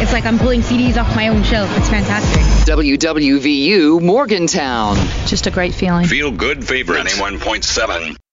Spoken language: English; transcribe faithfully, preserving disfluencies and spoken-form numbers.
It's like I'm pulling C Ds off my own shelf. It's fantastic. W W V U Morgantown. Just a great feeling. Feel good favorite. ninety-one point seven.